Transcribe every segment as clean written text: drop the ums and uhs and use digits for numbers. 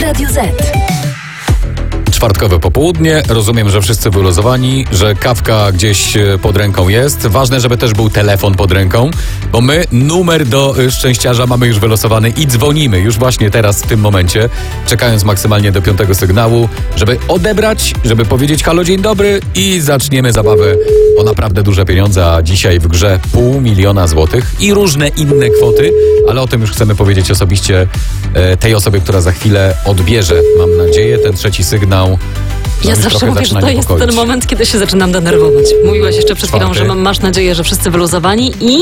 Radio Z. Czwartkowe popołudnie. Rozumiem, że wszyscy wyluzowani, że kawka gdzieś pod ręką jest. Ważne, żeby też był telefon pod ręką, bo my numer do szczęściarza mamy już wylosowany i dzwonimy już właśnie teraz, w tym momencie, czekając maksymalnie do 5. sygnału, żeby odebrać, żeby powiedzieć halo, dzień dobry i zaczniemy zabawę o naprawdę duże pieniądze, a dzisiaj w grze 500 000 złotych i różne inne kwoty, ale o tym już chcemy powiedzieć osobiście tej osobie, która za chwilę odbierze, mam nadzieję, ten trzeci sygnał. Ja zawsze mówię, że to jest ten moment, kiedy się zaczynam denerwować. Mówiłaś jeszcze przed chwilą, że masz nadzieję, że wszyscy wyluzowani i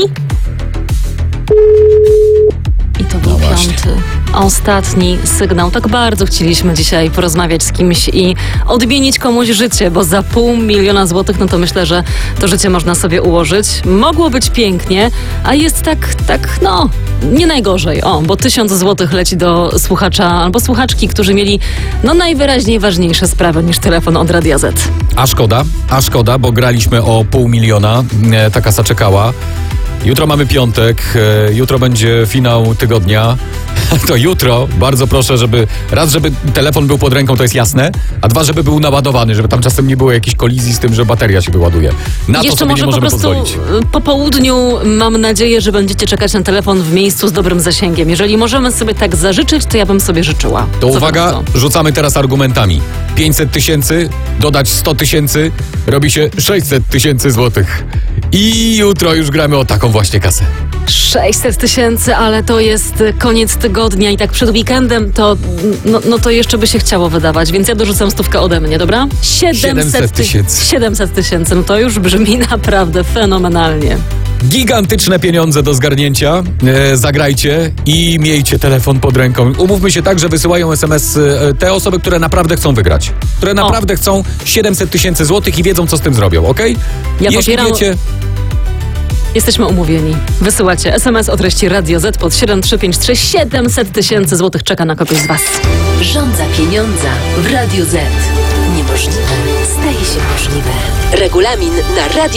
to był piąty. Ostatni sygnał. Tak bardzo chcieliśmy dzisiaj porozmawiać z kimś i odmienić komuś życie, bo za 500 000 złotych, no to myślę, że to życie można sobie ułożyć. Mogło być pięknie, a jest tak, nie najgorzej. Bo 1000 złotych leci do słuchacza albo słuchaczki, którzy mieli najwyraźniej ważniejsze sprawy niż telefon od Radia Z. A szkoda, bo graliśmy o 500 000. Ta kasa czekała. Jutro mamy piątek, jutro będzie finał tygodnia. To jutro bardzo proszę, żeby telefon był pod ręką, to jest jasne, a dwa, żeby był naładowany, żeby tam czasem nie było jakiejś kolizji z tym, że bateria się wyładuje. Na to jeszcze sobie może nie możemy pozwolić. Po południu mam nadzieję, że będziecie czekać na telefon w miejscu z dobrym zasięgiem. Jeżeli możemy sobie tak zażyczyć, to ja bym sobie życzyła. To uwaga, rzucamy teraz argumentami. 500 000, dodać 100 000, robi się 600 000 złotych. I jutro już gramy o taką właśnie kasę. 600 000, ale to jest koniec tygodnia i tak przed weekendem to jeszcze by się chciało wydawać, więc ja dorzucam 100 ode mnie, dobra? 700 000. 700 000, no to już brzmi naprawdę fenomenalnie. Gigantyczne pieniądze do zgarnięcia. Zagrajcie i miejcie telefon pod ręką. Umówmy się tak, że wysyłają SMS te osoby, które naprawdę chcą wygrać. Które naprawdę chcą 700 000 złotych i wiedzą, co z tym zrobią, okej? Jeśli wiecie... Jesteśmy umówieni. Wysyłacie SMS o treści Radio Z pod 7353. 700 000 złotych czeka na kogoś z was. Rządza pieniądza w Radio Z. Niemożliwe staje się możliwe. Regulamin na Radio